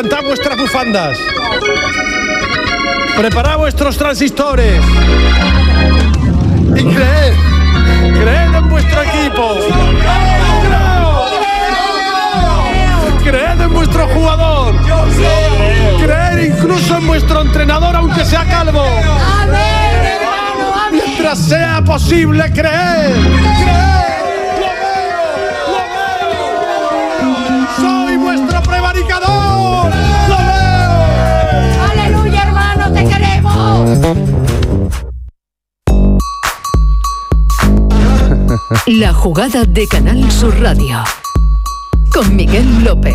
Levantad vuestras bufandas. Preparad vuestros transistores. Y creed en vuestro equipo. Creed en vuestro jugador. Creed incluso en vuestro entrenador, aunque sea calvo. Mientras sea posible, creed. Soy vuestro prevaricador. Lo veo. Aleluya, hermano, te queremos. La jugada de Canal Sur Radio con Miguel López.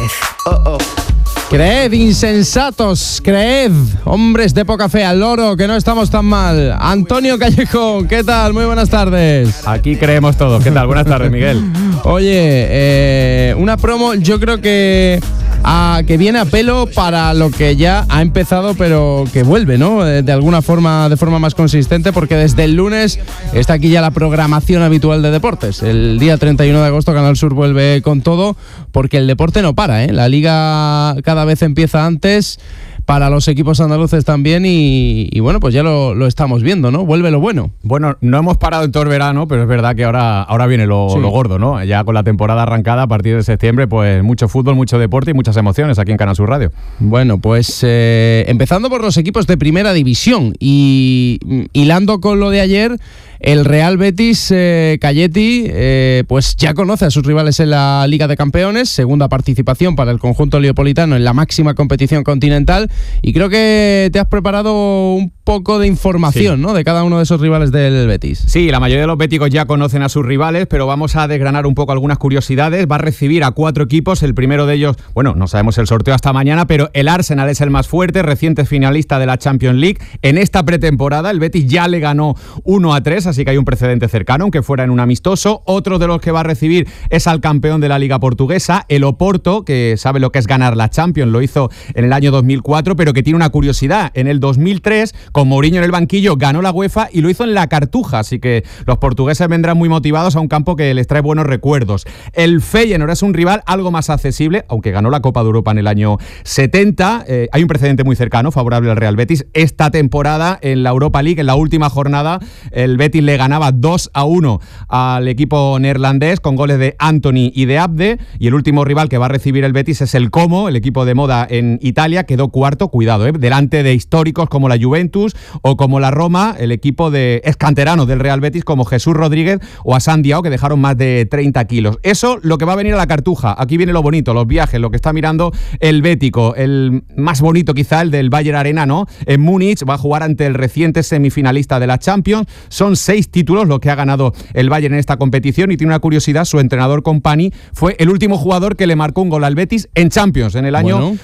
Creed, insensatos, creed, hombres de poca fe, al loro, que no estamos tan mal. Antonio Callejón, ¿qué tal? Muy buenas tardes. Aquí creemos todos. ¿Qué tal? Buenas tardes, Miguel. Oye, una promo, yo creo que viene a pelo para lo que ya ha empezado, pero que vuelve, ¿no? De alguna forma, de forma más consistente, porque desde el lunes está aquí ya la programación habitual de deportes. El día 31 de agosto Canal Sur vuelve con todo, porque el deporte no para, ¿eh? La liga cada vez empieza antes, para los equipos andaluces también, y bueno, pues ya lo estamos viendo, ¿no? Vuelve lo bueno. Bueno, no hemos parado en todo el verano, pero es verdad que ahora viene lo gordo, ¿no? Ya con la temporada arrancada a partir de septiembre, pues mucho fútbol, mucho deporte y muchas emociones aquí en Canal Sur Radio. Bueno, pues empezando por los equipos de primera división y hilando con lo de ayer, el Real Betis Calletti pues ya conoce a sus rivales en la Liga de Campeones, segunda participación para el conjunto leopolitano en la máxima competición continental, y creo que te has preparado un poco de información, ¿no?, de cada uno de esos rivales del Betis. Sí, la mayoría de los béticos ya conocen a sus rivales, pero vamos a desgranar un poco algunas curiosidades. Va a recibir a 4 equipos, el primero de ellos, bueno, no sabemos el sorteo hasta mañana, pero el Arsenal es el más fuerte, reciente finalista de la Champions League. En esta pretemporada el Betis ya le ganó 1-3, así que hay un precedente cercano, aunque fuera en un amistoso. Otro de los que va a recibir es al campeón de la Liga Portuguesa, el Oporto, que sabe lo que es ganar la Champions, lo hizo en el año 2004, pero que tiene una curiosidad. En el 2003, con Mourinho en el banquillo, ganó la UEFA y lo hizo en la Cartuja, así que los portugueses vendrán muy motivados a un campo que les trae buenos recuerdos. El Feyenoord es un rival algo más accesible, aunque ganó la Copa de Europa en el año 70. Hay un precedente muy cercano, favorable al Real Betis. Esta temporada, en la Europa League, en la última jornada, el Betis le ganaba 2-1 al equipo neerlandés, con goles de Antony y de Abde, y el último rival que va a recibir el Betis es el Como, el equipo de moda en Italia, quedó cuarto, cuidado, delante de históricos como la Juventus o como la Roma, el equipo de escanteranos del Real Betis como Jesús Rodríguez o Assane Diao, que dejaron más de 30 kilos. Eso lo que va a venir a la Cartuja. Aquí viene lo bonito, los viajes, lo que está mirando el bético, el más bonito quizá, el del Bayern Arena, ¿no? En Múnich va a jugar ante el reciente semifinalista de la Champions. Son 6 títulos lo que ha ganado el Bayern en esta competición, y tiene una curiosidad: su entrenador Kompany fue el último jugador que le marcó un gol al Betis en Champions en el año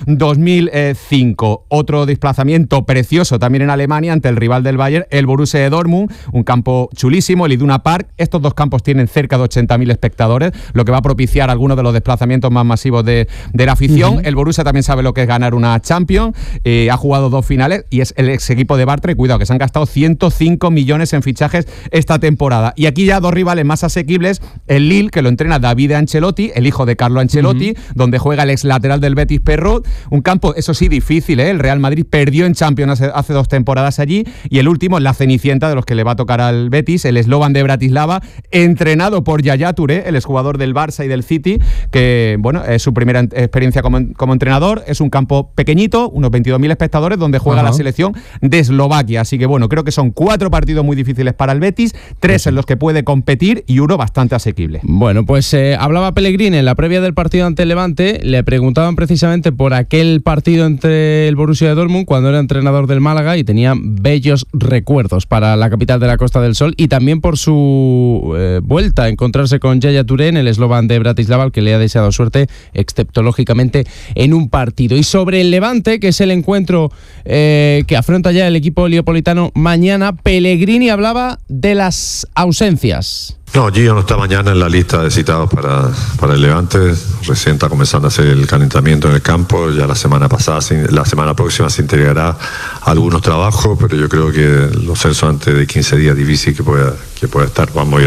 2005. Otro desplazamiento precioso también en Alemania ante el rival del Bayern, el Borussia de Dortmund, un campo chulísimo, el Iduna Park. Estos dos campos tienen cerca de 80.000 espectadores, lo que va a propiciar algunos de los desplazamientos más masivos de la afición. El Borussia también sabe lo que es ganar una Champions, ha jugado 2 finales y es el ex equipo de Bartra, y cuidado que se han gastado 105 millones en fichajes esta temporada. Y aquí ya 2 rivales más asequibles, el Lille, que lo entrena Davide Ancelotti, el hijo de Carlo Ancelotti, donde juega el ex lateral del Betis Perraud, un campo, eso sí, difícil, el Real Madrid perdió en Champions hace 2 temporadas allí, y el último, la cenicienta de los que le va a tocar al Betis, el Slovan de Bratislava, entrenado por Yaya Touré, el exjugador del Barça y del City, que bueno, es su primera experiencia como entrenador. Es un campo pequeñito, unos 22.000 espectadores, donde juega la selección de Eslovaquia, así que bueno, creo que son 4 partidos muy difíciles para el Betis, 3 en los que puede competir y 1 bastante asequible. Bueno, pues hablaba Pellegrini en la previa del partido ante el Levante, le preguntaban precisamente por aquel partido entre el Borussia de Dortmund cuando era entrenador del Málaga, y tenía bellos recuerdos para la capital de la Costa del Sol, y también por su vuelta a encontrarse con Yaya Touré en el Slovan de Bratislava, al que le ha deseado suerte, excepto lógicamente en un partido. Y sobre el Levante, que es el encuentro que afronta ya el equipo leopolitano mañana, Pellegrini hablaba de las ausencias. No, Gio no está mañana en la lista de citados para el Levante. Recién está comenzando a hacer el calentamiento en el campo. Ya la semana próxima se integrará a algunos trabajos, pero yo creo que los censos antes de 15 días difícil que pueda estar. Vamos a ir